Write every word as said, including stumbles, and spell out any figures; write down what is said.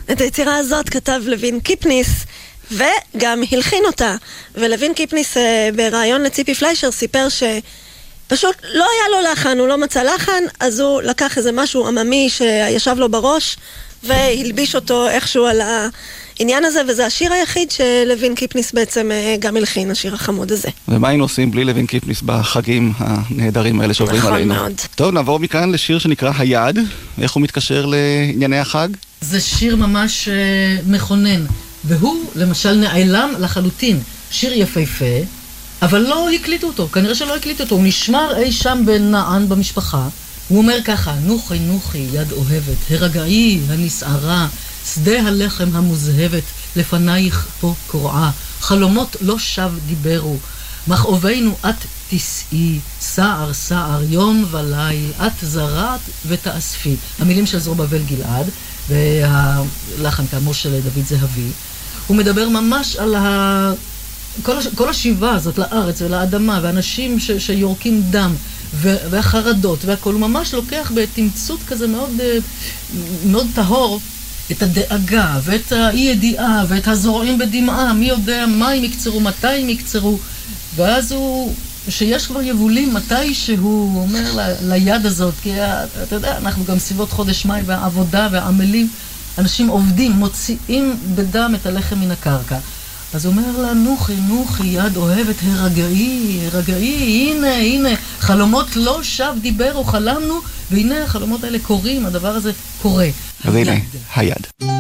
את היצירה הזאת כתב לוין קיפניס, וגם הלחין אותה. ולוין קיפניס ברעיון לציפי פליישר סיפר שפשוט לא היה לו לחן, הוא לא מצא לחן, אז הוא לקח איזה משהו עממי שישב לו בראש, והלביש אותו איכשהו על העניין הזה, וזה השיר היחיד שלוין קיפניס בעצם גם הלחין, השיר החמוד הזה. ומה היינו עושים בלי לוין קיפניס בחגים הנהדרים האלה שעוברים נכון עלינו? מאוד. טוב, נעבור מכאן לשיר שנקרא היד. איך הוא מתקשר לענייני החג? זה שיר ממש uh, מכונן, והוא למשל נעלם לחלוטין. שיר יפהפה, אבל לא הקליטו אותו, כנראה שלא הקליטו אותו, הוא נשמר אי שם בנען במשפחה. הוא אומר ככה, נוחי נוחי יד אוהבת, הרגעי הנסערה, שדה הלחם המוזהבת, לפנייך פה קורעה, חלומות לא שב דיברו, מכאובינו את תסעי, סער סער יום וליל, את זרעת ותאספי. המילים של זרובבל גלעד, והלחן כאמור של דוד זהבי. הוא מדבר ממש על ה... כל, הש... כל השיבה הזאת לארץ ולאדמה, ואנשים ש... שיורקים דם, ו... והחרדות, והכל. הוא ממש לוקח בתמצות כזה מאוד, מאוד טהור, את הדאגה, ואת האי-ידיעה, ואת הזורעים בדמעה, מי יודע מה הם יקצרו, מתי הם יקצרו, ואז הוא, שיש כבר יבולים, מתי שהוא אומר ל... ליד הזאת, כי אתה יודע, אנחנו גם סביבות חודש מאי, והעבודה והעמלים, אנשים עובדים, מוציאים בדם את הלחם מן הקרקע. אז הוא אומר לה, נוחי, נוחי, יד אוהבת, הרגעי, הרגעי, הנה, הנה, חלומות לא שב דיבר או חלמנו, והנה החלומות האלה קורים, הדבר הזה קורה. אז הנה, היד.